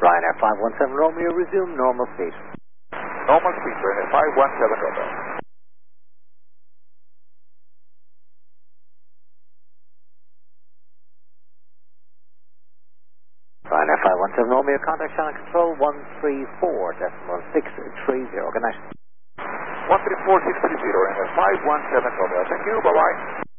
Ryanair 517 Romeo, resume normal speed. Normal speed, Ryanair 517 Romeo. Ryanair 517 Romeo, contact channel control 134.630. Good night. 134.630, Ryanair 517 Romeo. Thank you, bye-bye.